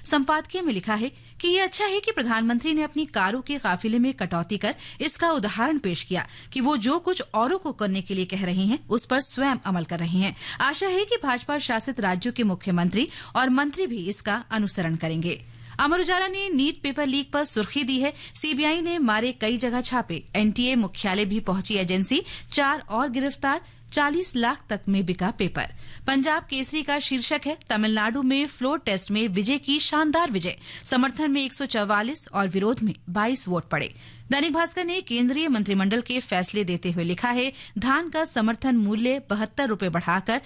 संपादकीय में लिखा है कि ये अच्छा है कि प्रधानमंत्री ने अपनी कारों के काफिले में कटौती कर इसका उदाहरण पेश किया कि वो जो कुछ औरों को करने के लिए कह रहे हैं उस पर स्वयं अमल कर रहे हैं। आशा है कि भाजपा शासित राज्यों के मुख्यमंत्री और मंत्री भी इसका अनुसरण करेंगे। अमर उजाला ने नीट पेपर लीक पर सुर्खी दी है, सीबीआई ने मारे कई जगह छापे, एनटीए मुख्यालय भी पहुंची एजेंसी, 4 और गिरफ्तार, 40 लाख तक में बिका पेपर। पंजाब केसरी का शीर्षक है, तमिलनाडु में फ्लोर टेस्ट में विजय की शानदार विजय, समर्थन में 144 और विरोध में 22 वोट पड़े। दैनिक भास्कर ने केंद्रीय मंत्रिमंडल के फैसले देते हुए लिखा है, धान का समर्थन मूल्य 72 रुपए बढ़ाकर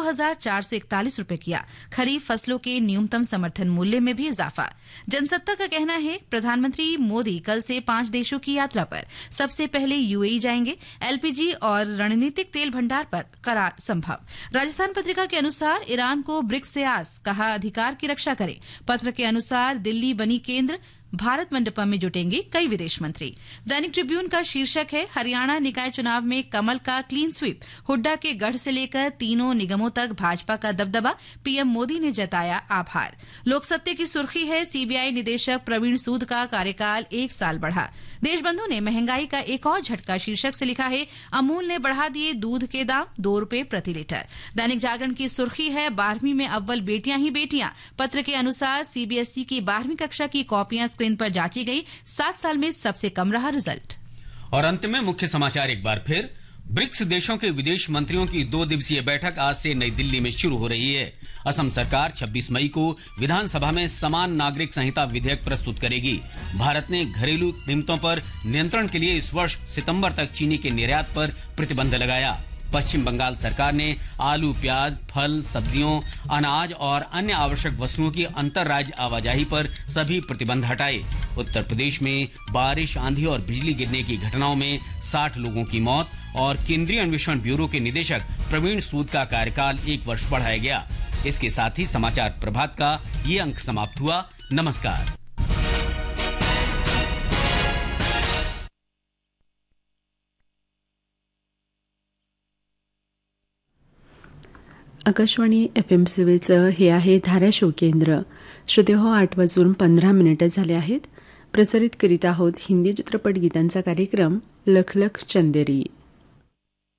2441 रुपए किया, खरीफ फसलों के न्यूनतम समर्थन मूल्य में भी इजाफा। जनसत्ता का कहना है, प्रधानमंत्री मोदी कल से 5 देशों की यात्रा पर, सबसे पहले यूएई जाएंगे, एलपीजी और रणनीतिक तेल भंडार पर करार संभव। राजस्थान पत्रिका के अनुसार ईरान को ब्रिक्स से आस, कहा अधिकार की रक्षा करें। पत्र के अनुसार दिल्ली बनी केंद्र, भारत मंडपम में जुटेंगे कई विदेश मंत्री। दैनिक ट्रिब्यून का शीर्षक है, हरियाणा निकाय चुनाव में कमल का क्लीन स्वीप, हुड्डा के गढ़ से लेकर तीनों निगमों तक भाजपा का दबदबा, पीएम मोदी ने जताया आभार। लोकसत्ते की सुर्खी है, सीबीआई निदेशक प्रवीण सूद का कार्यकाल 1 साल बढ़ा। देशबंधु ने महंगाई का एक और झटका शीर्षक से लिखा है, अमूल ने बढ़ा दिए दूध के दाम, 2 रुपए प्रति लीटर। दैनिक जागरण की सुर्खी है, 12वीं में अव्वल बेटियां ही बेटियां। पत्र के अनुसार सीबीएसई की 12वीं कक्षा की कॉपियां स्क्रीन पर जांची गई, 7 साल में सबसे कम रहा रिजल्ट। और अंत में मुख्य समाचार एक बार फिर, ब्रिक्स देशों के विदेश मंत्रियों की 2 दिवसीय बैठक आज से नई दिल्ली में शुरू हो रही है। असम सरकार 26 मई को विधानसभा में समान नागरिक संहिता विधेयक प्रस्तुत करेगी। भारत ने घरेलू कीमतों पर नियंत्रण के लिए इस वर्ष सितंबर तक चीनी के निर्यात पर प्रतिबंध लगाया। पश्चिम बंगाल सरकार ने आलू, प्याज, फल, सब्जियों, अनाज और अन्य आवश्यक वस्तुओं की अंतर राज्य आवाजाही पर सभी प्रतिबंध हटाए। उत्तर प्रदेश में बारिश, आंधी और बिजली गिरने की घटनाओं में 60 लोगों की मौत और केंद्रीय अन्वेषण ब्यूरो के निदेशक प्रवीण सूद का कार्यकाल 1 वर्ष बढ़ाया गया। इसके साथ ही समाचार प्रभात का ये अंक समाप्त हुआ। नमस्कार। आकाशवाणी FM सेवेचं हे आहे धाराशिव केंद्र. श्रोतेहो, 8:15 झाले आहेत. प्रसारित करीत आहोत हिंदी चित्रपट गीतांचा कार्यक्रम लख लख चंदेरी.